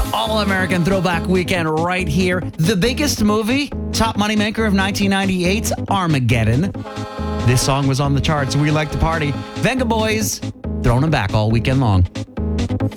All-American Throwback Weekend right here. The biggest movie, top moneymaker of 1998's Armageddon. This song was on the charts. We like to party. Venga Boys, throwing them back all weekend long.